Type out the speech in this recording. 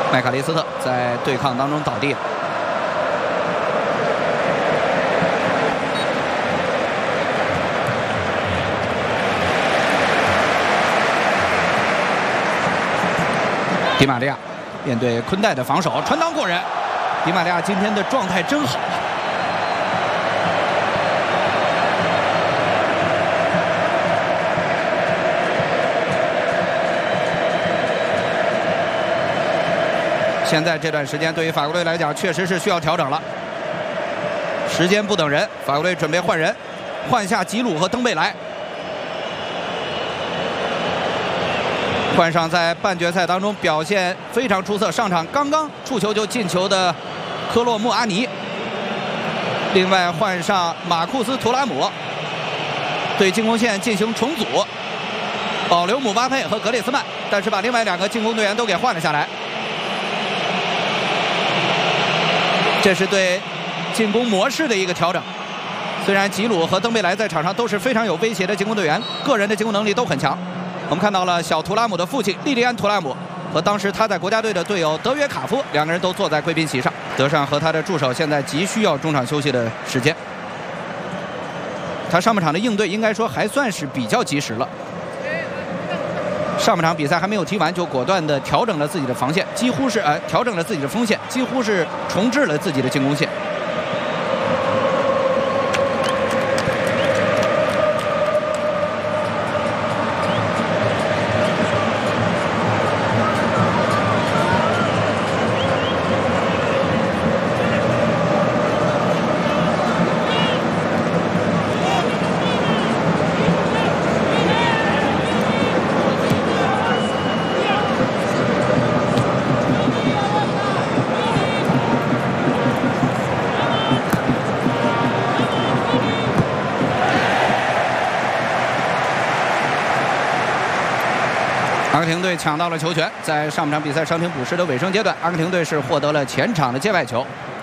麦卡利斯特在对抗当中倒地了。迪玛利亚面对昆代的防守，传裆过人。迪玛利亚今天的状态真好啊！现在这段时间对于法国队来讲，确实是需要调整了。时间不等人，法国队准备换人，换下吉鲁和登贝莱。换上在半决赛当中表现非常出色，上场刚刚触球就进球的科洛穆阿尼。另外换上马库斯·图拉姆，对进攻线进行重组，保留姆巴佩和格列斯曼，但是把另外2个进攻队员都给换了下来。这是对进攻模式的一个调整。虽然吉鲁和登贝莱在场上都是非常有威胁的进攻队员，个人的进攻能力都很强。我们看到了小图拉姆的父亲莉莉安·图拉姆和当时他在国家队的队友德约卡夫2个人都坐在贵宾席上。德尚和他的助手现在急需要中场休息的时间。他上半场的应对应该说还算是比较及时了。上半场比赛还没有踢完，就果断地调整了自己的防线，几乎是调整了自己的锋线，几乎是重置了自己的进攻线。阿根廷队抢到了球权，在上半场比赛伤停补时的尾声阶段，阿根廷队是获得了前场的界外球。